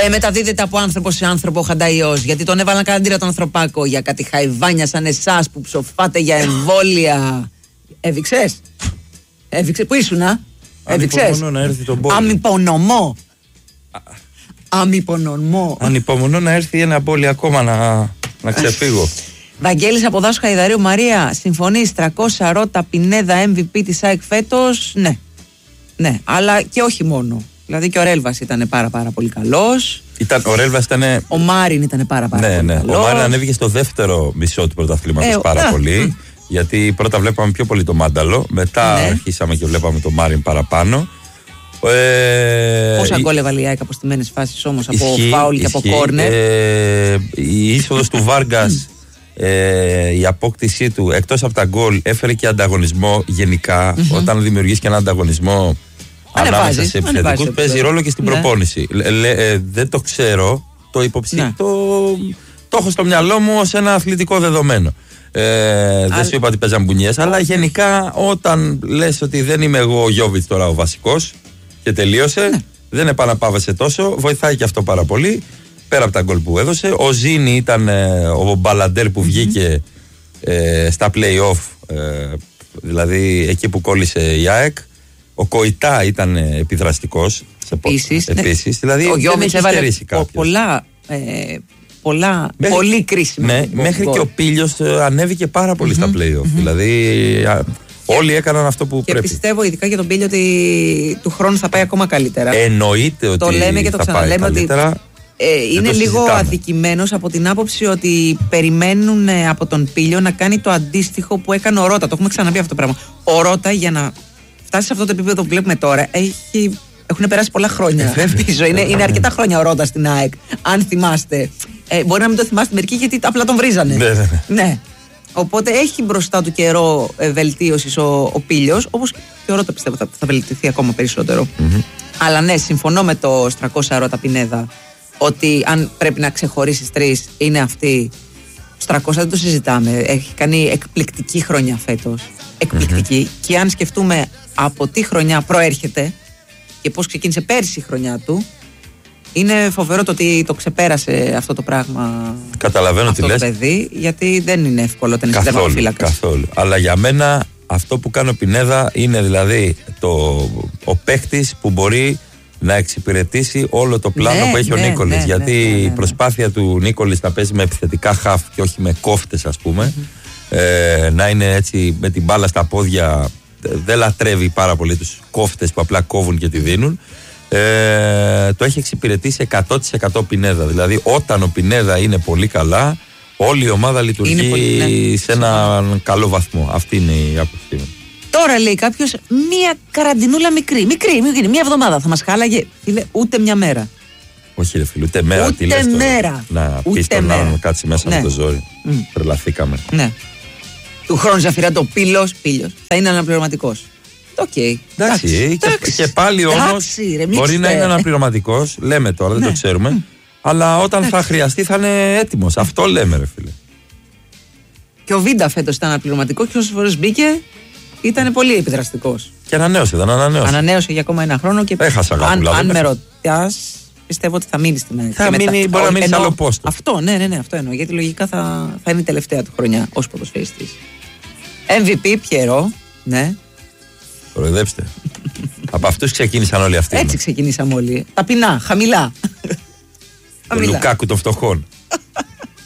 Μεταδίδεται από άνθρωπο σε άνθρωπο ο Χανταϊός. Γιατί τον έβαλαν καραντίνα τον ανθρωπάκο για κάτι χαϊβάνια σαν εσάς που ψοφάτε για εμβόλια. Έβηξες. Πού ήσουνα? Έβηξες. Ανυπομονώ να έρθει ένα μπόλι ακόμα να ξεφύγω. Βαγγέλης από Δάσου Χαϊδαρίου. Μαρία, συμφωνείς 300 Ρώτα Πινέδα MVP της ΑΕΚ φέτος? Ναι, αλλά και όχι μόνο. Δηλαδή και ο Ρέλβας ήταν πάρα πολύ καλός. Ο Ρέλβας ήταν. Ο Μάριν ήταν πάρα πολύ καλός. Ο Μάριν ανέβηκε στο δεύτερο μισό του πρωταθλήματος πάρα πολύ. Γιατί πρώτα βλέπαμε πιο πολύ το Μάνταλο. Μετά αρχίσαμε και βλέπαμε το Μάριν παραπάνω. Πόσα γκολ έβαλε η ΑΕΚ από στημένες φάσεις όμως, από φάουλ και από κόρνερ. Η είσοδος του Βάργκας, η απόκτησή του εκτός από τα γκολ έφερε και ανταγωνισμό γενικά. Όταν δημιουργείς και έναν ανταγωνισμό ανάμεσα σε επιθετικούς, παίζει ρόλο και στην προπόνηση. Δεν το ξέρω, το έχω στο μυαλό μου ως ένα αθλητικό δεδομένο. Δεν σου είπα ότι παίζαν μπουνιές, αλλά γενικά όταν λες ότι δεν είμαι εγώ ο Γιόβιτς τώρα ο βασικός και τελείωσε, δεν επαναπάβεσαι τόσο, βοηθάει και αυτό πάρα πολύ. Πέρα από τα γκολ που έδωσε, ο Ζήνη ήταν ο μπαλαντέρ που βγήκε στα play-off, δηλαδή εκεί που κόλλησε η ΑΕΚ. Ο Κοϊτά ήταν επιδραστικός επίσης. Δηλαδή ο Γιόβιτς έβαλε πολύ κρίσιμα. Μέχρι και ο Πίλιος ανέβηκε πάρα πολύ στα play-off. Δηλαδή όλοι έκαναν αυτό που πρέπει. Και πιστεύω ειδικά για τον Πίλιο ότι του χρόνου θα πάει ακόμα καλύτερα. Εννοείται ότι το λέμε και το ξαναλέμε ότι είναι λίγο αδικημένος από την άποψη ότι περιμένουν από τον Πίλιο να κάνει το αντίστοιχο που έκανε ο Ρώτα. Το έχουμε ξαναπεί αυτό το πράγμα. Ο Ρώτα για να φτάσει σε αυτό το επίπεδο που βλέπουμε τώρα έχουν περάσει πολλά χρόνια πίσω. Είναι αρκετά χρόνια ο Ρώτα στην ΑΕΚ. Αν θυμάστε. Μπορεί να μην το θυμάστε μερικοί γιατί απλά τον βρίζανε. Ναι. Οπότε έχει μπροστά του καιρό βελτίωσης ο Πίλιος, όπως και ο Ρώτα πιστεύω θα βελτιωθεί ακόμα περισσότερο. Αλλά ναι, συμφωνώ με το 300 Ρώτα Πινέδα ότι αν πρέπει να ξεχωρίσεις τρεις είναι αυτή. Στο 300 δεν το συζητάμε. Έχει κάνει εκπληκτική χρονιά φέτος. Εκπληκτική. Και αν σκεφτούμε από τι χρονιά προέρχεται και πώς ξεκίνησε πέρσι η χρονιά του, είναι φοβερό το ότι το ξεπέρασε αυτό το πράγμα. Καταλαβαίνω αυτό τι λες. Το παιδί, γιατί δεν είναι εύκολο όταν είσαι τερματοφύλακας. Καθόλου. Αλλά για μένα αυτό που κάνει ο Πινέδα είναι δηλαδή ο παίκτης που μπορεί να εξυπηρετήσει όλο το πλάνο που έχει ο Νίκολης. Γιατί η προσπάθεια του Νίκολης να παίζει με επιθετικά χαφ και όχι με κόφτες, ας πούμε, να είναι έτσι με την μπάλα στα πόδια, δεν λατρεύει πάρα πολύ τους κόφτες που απλά κόβουν και τη δίνουν. Το έχει εξυπηρετήσει 100% Πινέδα. Δηλαδή όταν ο Πινέδα είναι πολύ καλά, όλη η ομάδα λειτουργεί σε έναν καλό βαθμό. Αυτή είναι η άποψή μου. Τώρα λέει κάποιος, μία καραντινούλα μικρή, μία εβδομάδα θα μας χάλαγε. Φίλε, ούτε μια μέρα. Όχι ρε φίλε, ούτε μέρα. Ούτε μέρα. Να πεις τον άλλον να κάτσει μέσα με το ζόρι. Τρελαθήκαμε. Ναι. Του χρόνου Ζαφυρά το Πίλιος θα είναι αναπληρωματικός. Εντάξει, και πάλι όμως μπορεί να είναι αναπληρωματικός. Λέμε τώρα, δεν το ξέρουμε. Αλλά όταν θα χρειαστεί θα είναι έτοιμος. Αυτό λέμε ρε φίλε. Και ο Βίντα φέτος ήταν αναπληρωματικός και όσες φορές μπήκε ήταν πολύ επιδραστικός. Και ανανέωσε για ακόμα ένα χρόνο. Και αν με ρωτάς, πιστεύω ότι θα μείνει στην ΑΕΚ. Μπορεί να μείνει σε άλλο πόστο. Αυτό, ναι, αυτό εννοώ. Γιατί λογικά θα είναι η τελευταία του χρονιά ως ποδοσφαιριστής. MVP Πιερό, ναι. Προεδρέψτε. Από αυτούς ξεκίνησαν όλοι αυτοί. Έτσι ξεκινήσαμε όλοι. Ταπεινά, χαμηλά. Το Λουκάκου των φτωχών.